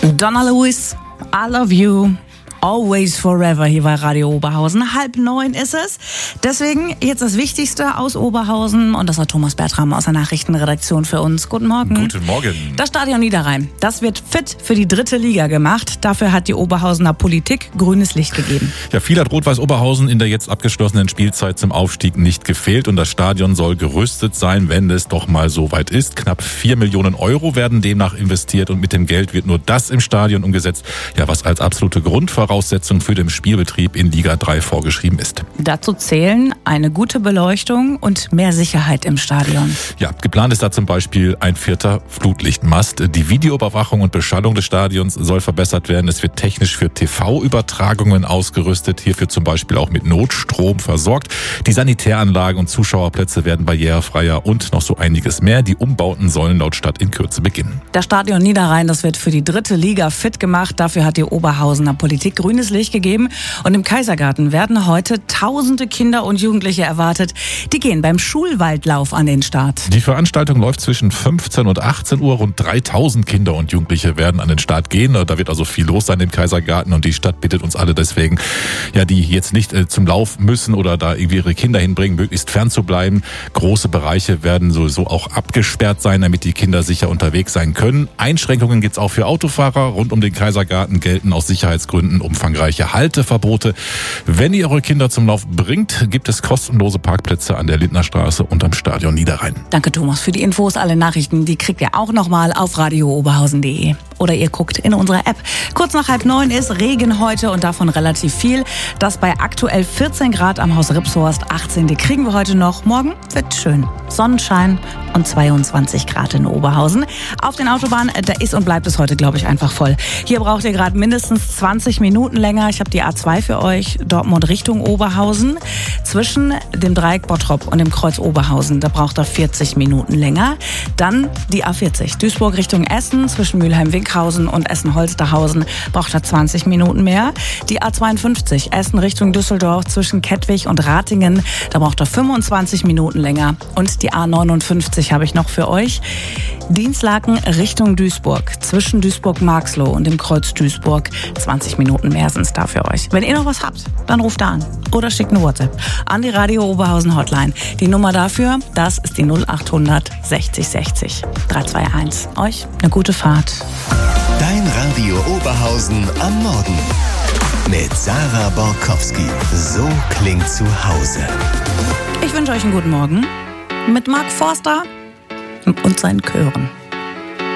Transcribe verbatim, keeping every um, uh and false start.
Donna Lewis, I love you. Always Forever hier bei Radio Oberhausen. Halb neun ist es. Deswegen jetzt das Wichtigste aus Oberhausen. Und das hat Thomas Bertram aus der Nachrichtenredaktion für uns. Guten Morgen. Guten Morgen. Das Stadion Niederrhein, das wird fit für die dritte Liga gemacht. Dafür hat die Oberhausener Politik grünes Licht gegeben. Ja, viel hat Rot-Weiß Oberhausen in der jetzt abgeschlossenen Spielzeit zum Aufstieg nicht gefehlt. Und das Stadion soll gerüstet sein, wenn es doch mal so weit ist. Knapp vier Millionen Euro werden demnach investiert. Und mit dem Geld wird nur das im Stadion umgesetzt, ja, was als absolute Grundvoraussetzung Voraussetzung für den Spielbetrieb in Liga drei vorgeschrieben ist. Dazu zählen eine gute Beleuchtung und mehr Sicherheit im Stadion. Ja, geplant ist da zum Beispiel ein vierter Flutlichtmast. Die Videoüberwachung und Beschallung des Stadions soll verbessert werden. Es wird technisch für T V-Übertragungen ausgerüstet, hierfür zum Beispiel auch mit Notstrom versorgt. Die Sanitäranlagen und Zuschauerplätze werden barrierefreier und noch so einiges mehr. Die Umbauten sollen laut Stadt in Kürze beginnen. Das Stadion Niederrhein, das wird für die dritte Liga fit gemacht. Dafür hat die Oberhausener Politik grünes Licht gegeben. Und im Kaisergarten werden heute tausende Kinder und Jugendliche erwartet. Die gehen beim Schulwaldlauf an den Start. Die Veranstaltung läuft zwischen fünfzehn und achtzehn Uhr. Rund dreitausend Kinder und Jugendliche werden an den Start gehen. Da wird also viel los sein im Kaisergarten. Und die Stadt bittet uns alle deswegen, ja, die jetzt nicht äh, zum Lauf müssen oder da irgendwie ihre Kinder hinbringen, möglichst fern zu bleiben. Große Bereiche werden sowieso auch abgesperrt sein, damit die Kinder sicher unterwegs sein können. Einschränkungen gibt es auch für Autofahrer. Rund um den Kaisergarten gelten aus Sicherheitsgründen umfangreiche Halteverbote. Wenn ihr eure Kinder zum Lauf bringt, gibt es kostenlose Parkplätze an der Lindnerstraße und am Stadion Niederrhein. Danke Thomas für die Infos. Alle Nachrichten, die kriegt ihr auch nochmal auf radio oberhausen punkt de. Oder ihr guckt in unserer App. Kurz nach halb neun ist Regen heute und davon relativ viel. Das bei aktuell vierzehn Grad am Haus Ripshorst. achtzehn, die kriegen wir heute noch. Morgen wird schön. Sonnenschein und zweiundzwanzig Grad in Oberhausen. Auf den Autobahnen, da ist und bleibt es heute, glaube ich, einfach voll. Hier braucht ihr gerade mindestens zwanzig Minuten länger. Ich habe die A zwei für euch, Dortmund Richtung Oberhausen. Zwischen dem Dreieck Bottrop und dem Kreuz Oberhausen, da braucht er vierzig Minuten länger. Dann die A vierzig, Duisburg Richtung Essen, zwischen Mülheim-Winkhausen und Essen-Holsterhausen, braucht er zwanzig Minuten mehr. Die A zweiundfünfzig, Essen Richtung Düsseldorf, zwischen Kettwig und Ratingen, da braucht er fünfundzwanzig Minuten länger. Und die A neunundfünfzig habe ich noch für euch. Dienstlaken Richtung Duisburg, zwischen Duisburg-Marxloh und dem Kreuz Duisburg, zwanzig Minuten mehr sind es da für euch. Wenn ihr noch was habt, dann ruft da an oder schickt eine WhatsApp an die Radio Oberhausen Hotline. Die Nummer dafür, das ist die null achthundert sechzig sechzig drei zwei eins. Euch eine gute Fahrt. Dein Radio Oberhausen am Morgen mit Sarah Borkowski. So klingt zu Hause. Ich wünsche euch einen guten Morgen mit Mark Forster und seinen Chören.